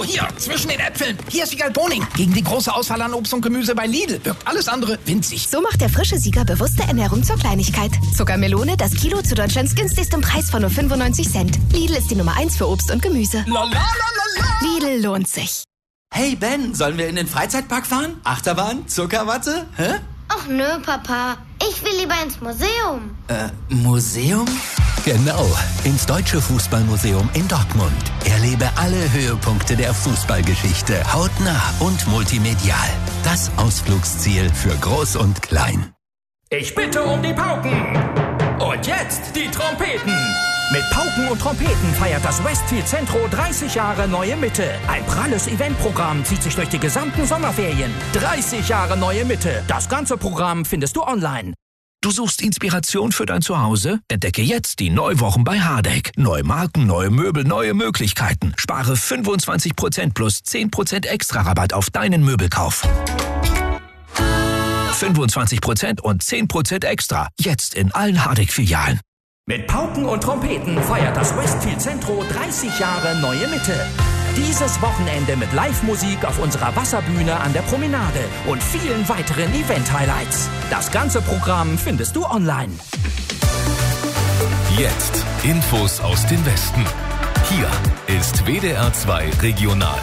hier, zwischen den Äpfeln. Hier ist Siegal Boning. Gegen die große Auswahl an Obst und Gemüse bei Lidl wirkt alles andere winzig. So macht der frische Sieger bewusste Ernährung zur Kleinigkeit. Zuckermelone, das Kilo zu Deutschlands günstigstem Preis von nur 95 Cent. Lidl ist die Nummer 1 für Obst und Gemüse. Lidl lohnt sich. Hey Ben, sollen wir in den Freizeitpark fahren? Achterbahn? Zuckerwatte? Hä? Ach nö, Papa. Ich will lieber ins Museum. Museum? Genau, ins Deutsche Fußballmuseum in Dortmund. Erlebe alle Höhepunkte der Fußballgeschichte hautnah und multimedial. Das Ausflugsziel für Groß und Klein. Ich bitte um die Pauken. Und jetzt die Trompeten. Mit Pauken und Trompeten feiert das Westfield Centro 30 Jahre Neue Mitte. Ein pralles Eventprogramm zieht sich durch die gesamten Sommerferien. 30 Jahre Neue Mitte. Das ganze Programm findest du online. Du suchst Inspiration für dein Zuhause? Entdecke jetzt die Neuwochen bei Hardegg. Neue Marken, neue Möbel, neue Möglichkeiten. Spare 25% plus 10% extra Rabatt auf deinen Möbelkauf. 25% und 10% extra. Jetzt in allen Hardegg-Filialen. Mit Pauken und Trompeten feiert das Westfield Centro 30 Jahre Neue Mitte. Dieses Wochenende mit Live-Musik auf unserer Wasserbühne an der Promenade und vielen weiteren Event-Highlights. Das ganze Programm findest du online. Jetzt Infos aus dem Westen. Hier ist WDR 2 Regional.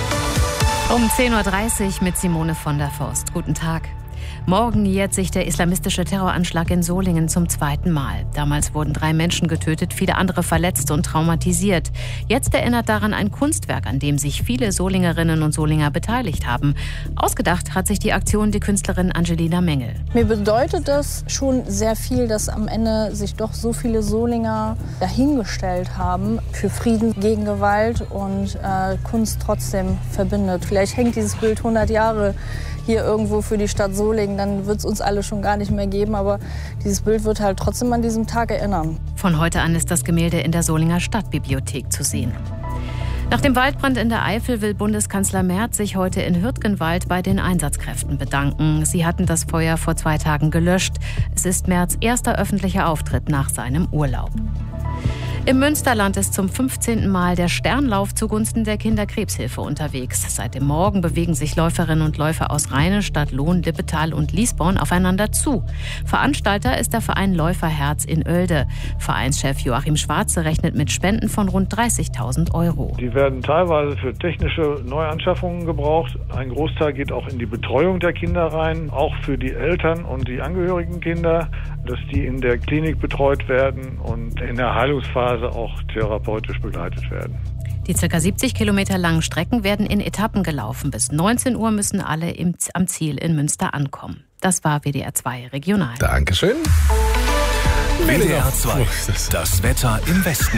Um 10.30 Uhr mit Simone von der Forst. Guten Tag. Morgen jährt sich der islamistische Terroranschlag in Solingen zum 2. Mal. Damals wurden 3 Menschen getötet, viele andere verletzt und traumatisiert. Jetzt erinnert daran ein Kunstwerk, an dem sich viele Solingerinnen und Solinger beteiligt haben. Ausgedacht hat sich die Aktion die Künstlerin Angelina Mengel. Mir bedeutet das schon sehr viel, dass am Ende sich doch so viele Solinger dahingestellt haben für Frieden gegen Gewalt und Kunst trotzdem verbindet. Vielleicht hängt dieses Bild 100 Jahre hier irgendwo für die Stadt Solingen, dann wird es uns alle schon gar nicht mehr geben. Aber dieses Bild wird halt trotzdem an diesem Tag erinnern. Von heute an ist das Gemälde in der Solinger Stadtbibliothek zu sehen. Nach dem Waldbrand in der Eifel will Bundeskanzler Merz sich heute in Hürtgenwald bei den Einsatzkräften bedanken. Sie hatten das Feuer vor 2 Tagen gelöscht. Es ist Merz' erster öffentlicher Auftritt nach seinem Urlaub. Im Münsterland ist zum 15. Mal der Sternlauf zugunsten der Kinderkrebshilfe unterwegs. Seit dem Morgen bewegen sich Läuferinnen und Läufer aus Rheine, Stadtlohn, Lippetal und Liesborn aufeinander zu. Veranstalter ist der Verein Läuferherz in Oelde. Vereinschef Joachim Schwarze rechnet mit Spenden von rund 30.000 €. Die werden teilweise für technische Neuanschaffungen gebraucht. Ein Großteil geht auch in die Betreuung der Kinder rein, auch für die Eltern und die angehörigen Kinder, dass die in der Klinik betreut werden und in der Heilungsphase auch therapeutisch begleitet werden. Die ca. 70 Kilometer langen Strecken werden in Etappen gelaufen. Bis 19 Uhr müssen alle am Ziel in Münster ankommen. Das war WDR 2 Regional. Dankeschön. WDR 2, das Wetter im Westen.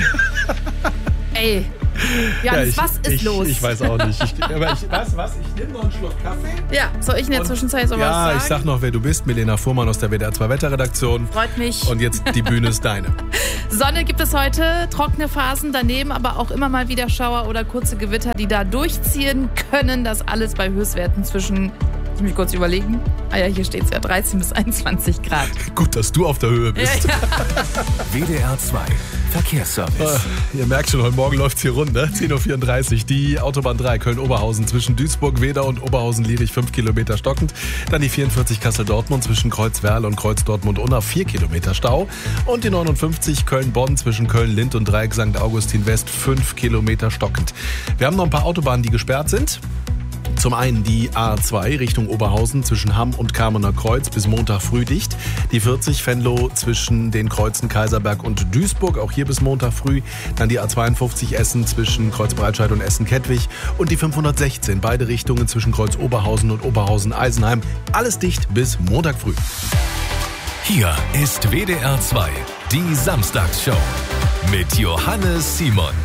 Ey, Jans, was ist los? Ich weiß auch nicht. Ich nehme noch einen Schluck Kaffee. Ja, soll ich in der Zwischenzeit sowas sagen? Ja, ich sag noch, wer du bist. Milena Fuhrmann aus der WDR 2 Wetterredaktion. Freut mich. Und jetzt die Bühne ist deine. Sonne gibt es heute, trockene Phasen, daneben aber auch immer mal wieder Schauer oder kurze Gewitter, die da durchziehen können. Das alles bei Höchstwerten zwischen, ich muss mich kurz überlegen, hier steht es ja, 13 bis 21 Grad. Gut, dass du auf der Höhe bist. Ja. WDR 2, Verkehrsservice. Ihr merkt schon, heute Morgen läuft es hier runter. 10.34 Uhr. Die Autobahn 3 Köln-Oberhausen zwischen Duisburg-Wedau und Oberhausen-Lierich 5 Kilometer stockend. Dann die 44 Kassel-Dortmund zwischen Kreuzwerl und Kreuz-Dortmund-Unna 4 Kilometer Stau. Und die 59 Köln-Bonn zwischen Köln-Lind und Dreieck St. Augustin West 5 Kilometer stockend. Wir haben noch ein paar Autobahnen, die gesperrt sind. Zum einen die A2 Richtung Oberhausen zwischen Hamm und Kamener Kreuz bis Montag früh dicht. Die 40 Venlo zwischen den Kreuzen Kaiserberg und Duisburg, auch hier bis Montag früh. Dann die A52 Essen zwischen Kreuzbreitscheid und Essen-Kettwig. Und die 516, beide Richtungen zwischen Kreuz Oberhausen und Oberhausen-Eisenheim. Alles dicht bis Montag früh. Hier ist WDR 2, die Samstagsshow mit Johannes Simon.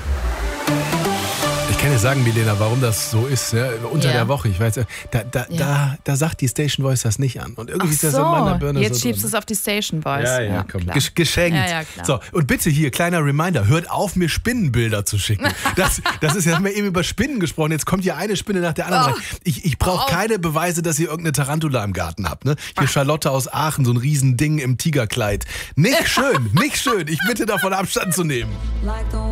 Ich kann dir sagen, Milena, warum das so ist, ja, unter der Woche. Ich weiß, da sagt die Station Voice das nicht an. Und irgendwie ist das in meiner Birne jetzt so schiebst du es auf die Station Voice. Ja, komm. Geschenkt. Ja, klar. So, und bitte hier, kleiner Reminder, hört auf, mir Spinnenbilder zu schicken. Das ist, haben wir eben über Spinnen gesprochen, jetzt kommt hier eine Spinne nach der anderen. Ich brauche keine Beweise, dass ihr irgendeine Tarantula im Garten habt. Ne? Hier Charlotte aus Aachen, so ein Riesending im Tigerkleid. Nicht schön, nicht schön. Ich bitte davon Abstand zu nehmen.